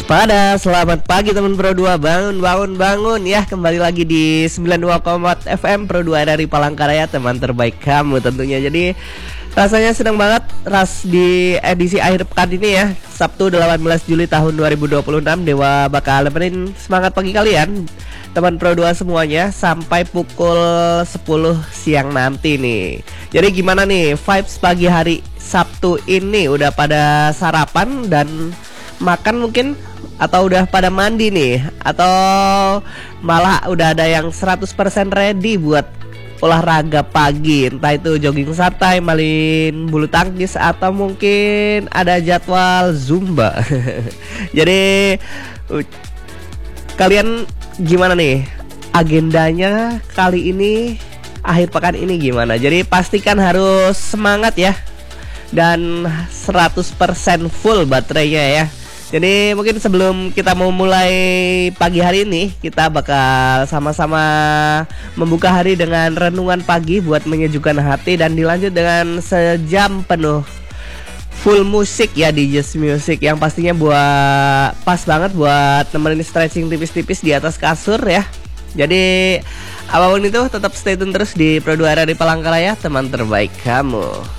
Waspada, selamat pagi teman Pro 2. Bangun ya, kembali lagi di 92,4 FM Pro 2 dari Palangkaraya, teman terbaik kamu tentunya. Jadi rasanya senang banget di edisi akhir pekan ini ya, Sabtu 18 Juli tahun 2026. Dewa bakal nemenin semangat pagi kalian teman Pro 2 semuanya sampai pukul 10 siang nanti nih. Jadi gimana nih vibes pagi hari Sabtu ini? Udah pada sarapan dan makan mungkin, atau udah pada mandi nih, atau malah udah ada yang 100% ready buat olahraga pagi, entah itu jogging santai, main bulu tangkis, atau mungkin ada jadwal zumba. Jadi kalian gimana nih agendanya kali ini, akhir pekan ini gimana? Jadi pastikan harus semangat ya, dan 100% full baterainya ya. Jadi mungkin sebelum kita mau mulai pagi hari ini, kita bakal sama-sama membuka hari dengan renungan pagi buat menyejukkan hati, dan dilanjut dengan sejam penuh full musik ya, di Just Music, yang pastinya pas banget buat nemenin stretching tipis-tipis di atas kasur ya. Jadi apapun itu tetap stay tune terus di Pro 2 di Palangkaraya, teman terbaik kamu.